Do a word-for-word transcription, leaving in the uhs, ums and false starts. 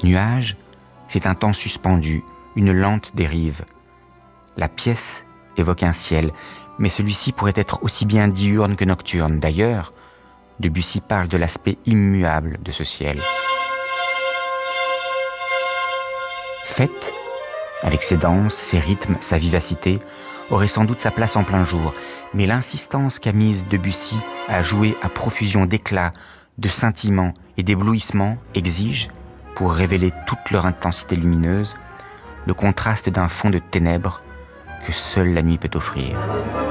Nuage, c'est un temps suspendu, une lente dérive. La pièce évoque un ciel, mais celui-ci pourrait être aussi bien diurne que nocturne. D'ailleurs, Debussy parle de l'aspect immuable de ce ciel. Fête, avec ses danses, ses rythmes, sa vivacité, aurait sans doute sa place en plein jour, mais l'insistance qu'a mise Debussy à jouer à profusion d'éclats, de scintillements et d'éblouissements exige, pour révéler toute leur intensité lumineuse, le contraste d'un fond de ténèbres que seule la nuit peut offrir.